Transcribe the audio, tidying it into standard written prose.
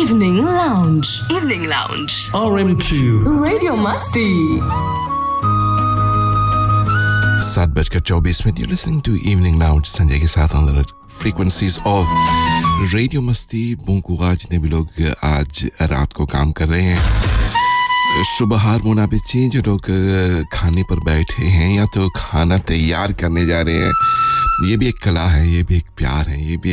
Evening Lounge. Evening Lounge. RM2 Radio Masti. 7:24 You're listening to Evening Lounge Sanjay के साथ on the frequencies of Radio मस्ती बोंकुगा जितने भी लोग आज रात को काम कर रहे हैं सुबहार मोनाबिची जो लोग खाने पर बैठे हैं या तो खाना तैयार करने जा रहे हैं ये भी एक कला है ये भी एक प्यार है ये भी